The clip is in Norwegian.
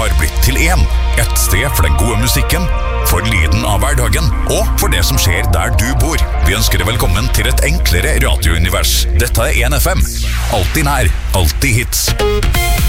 har blitt til én. Et sted for den gode musikken, for lyden av hverdagen, og for det som skjer der du bor. Vi ønsker deg velkommen til et enklere radiounivers. Dette er 1FM. Alltid nær, alltid hits.